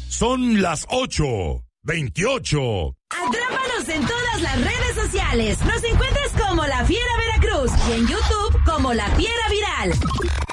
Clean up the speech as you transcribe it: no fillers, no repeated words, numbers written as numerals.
Son las 8:28. Atrápanos en todas las redes sociales. Nos encuentras como La Fiera Veracruz y en YouTube como La Fiera Viral.